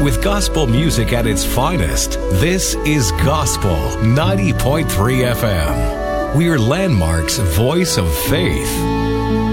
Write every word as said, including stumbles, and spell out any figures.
with gospel music at its finest. This is Gospel ninety point three F M. We're Landmark's voice of faith.